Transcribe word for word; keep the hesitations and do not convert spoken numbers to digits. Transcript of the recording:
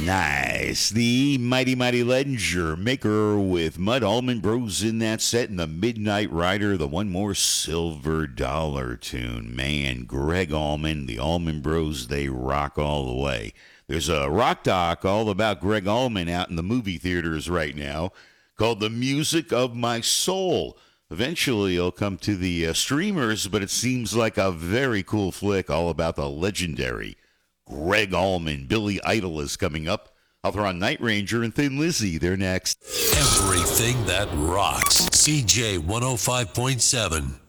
Nice. The Mighty Mighty Ledger Maker with Mud Allman Bros in that set, and the Midnight Rider, the One More Silver Dollar tune. Man, Greg Allman, the Allman Bros, they rock all the way. There's a rock doc all about Greg Allman out in the movie theaters right now called The Music of My Soul. Eventually it'll come to the uh, streamers, but it seems like a very cool flick all about the legendary Greg Allman. Billy Idol is coming up. I'll throw on Night Ranger and Thin Lizzy. They're next. Everything that rocks. C J one oh five point seven.